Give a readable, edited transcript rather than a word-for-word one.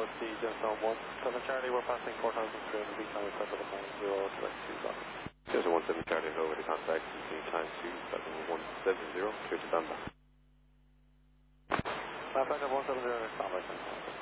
the Gemstone 17 Charlie, we're passing 4,300 feet, time set at the 0 to 2 blocks. There's a 17 Charlie over the contact, between time 27170, clear to standby. Flight of 170, standby.